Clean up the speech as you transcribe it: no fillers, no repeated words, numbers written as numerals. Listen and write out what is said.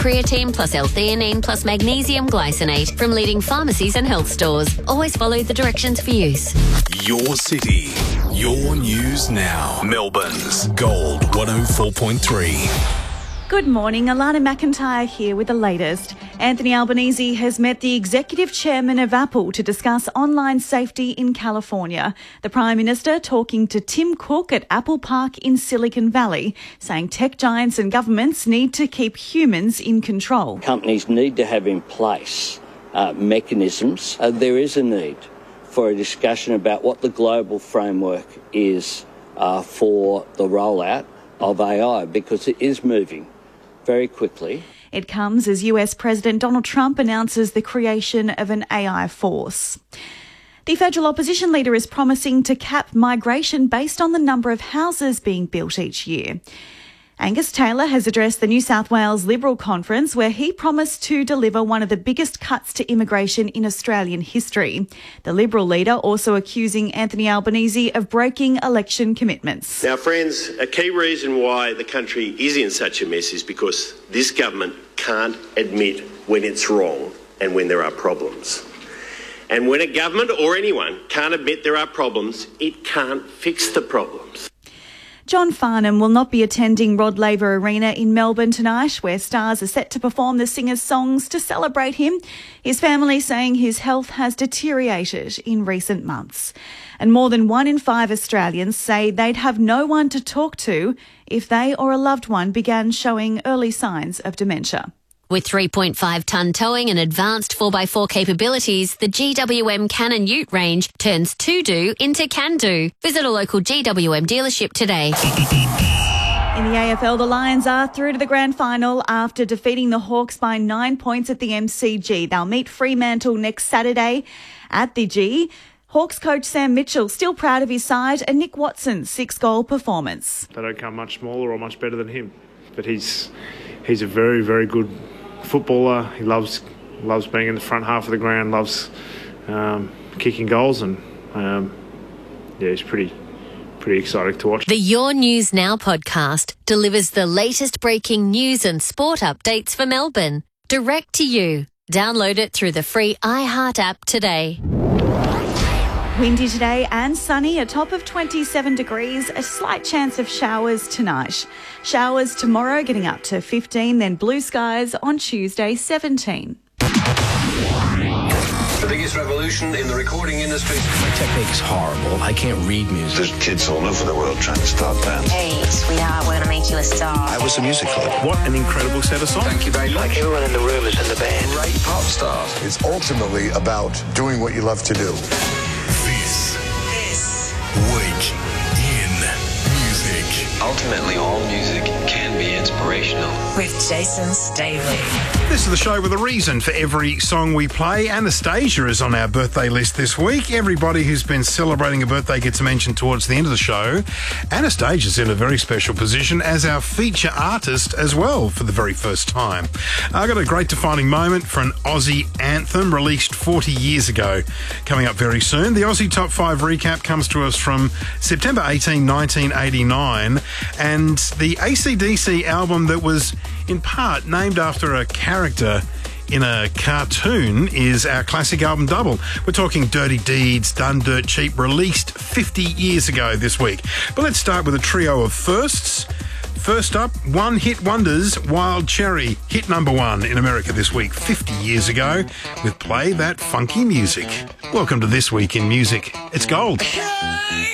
creatine plus L-theanine plus magnesium glycinate from leading pharmacies and health stores. Always follow the directions for use. Your city, your news now. Melbourne's Gold 104.3. Good morning, Alana McIntyre here with the latest. Anthony Albanese has met the executive chairman of Apple to discuss online safety in California. The Prime Minister talking to Tim Cook at Apple Park in Silicon Valley, saying tech giants and governments need to keep humans in control. Companies need to have in place mechanisms. There is a need for a discussion about what the global framework is for the rollout of AI, because it is moving very quickly. It comes as US President Donald Trump announces the creation of an AI force. The federal opposition leader is promising to cap migration based on the number of houses being built each year. Angus Taylor has addressed the New South Wales Liberal Conference, where he promised to deliver one of the biggest cuts to immigration in Australian history. The Liberal leader also accusing Anthony Albanese of breaking election commitments. Now, friends, a key reason why the country is in such a mess is because this government can't admit when it's wrong and when there are problems. And when a government or anyone can't admit there are problems, it can't fix the problems. John Farnham will not be attending Rod Laver Arena in Melbourne tonight, where stars are set to perform the singer's songs to celebrate him. His family saying his health has deteriorated in recent months. And more than 1 in 5 Australians say they'd have no one to talk to if they or a loved one began showing early signs of dementia. With 3.5-tonne towing and advanced 4x4 capabilities, the GWM Cannon Ute range turns to-do into can-do. Visit a local GWM dealership today. In the AFL, the Lions are through to the grand final after defeating the Hawks by 9 points at the MCG. They'll meet Fremantle next Saturday at the G. Hawks coach Sam Mitchell still proud of his side and Nick Watson's 6-goal performance. They don't come much smaller or much better than him, but he's a very, very good footballer. He loves being in the front half of the ground, loves kicking goals, and he's pretty exciting to watch. The Your News Now podcast delivers the latest breaking news and sport updates for Melbourne, direct to you. Download it through the free iHeart app today. Windy today and sunny, a top of 27 degrees, a slight chance of showers tonight. Showers tomorrow getting up to 15, then blue skies on Tuesday, 17. The biggest revolution in the recording industry. My technique's horrible. I can't read music. There's kids all over the world trying to start bands. Hey, sweetheart, we're going to make you a star. I was a music club. What an incredible set of songs. Thank you very much. Like everyone in the room is in the band. Great pop stars. It's ultimately about doing what you love to do. This week in music. Ultimately, all music can be inspirational. With Jason Staley. This is the show with a reason for every song we play. Anastasia is on our birthday list this week. Everybody who's been celebrating a birthday gets mentioned towards the end of the show. Anastasia's in a very special position as our feature artist as well for the very first time. I got a great defining moment for an Aussie anthem released 40 years ago coming up very soon. The Aussie Top 5 recap comes to us from September 18, 1989, and the AC/DC album that was in part named after a character in a cartoon is our classic album double. We're talking Dirty Deeds, Done Dirt Cheap, released 50 years ago this week. But let's start with a trio of firsts. First up, One Hit Wonders, Wild Cherry, hit number 1 in America this week, 50 years ago, with Play That Funky Music. Welcome to This Week in Music. It's gold.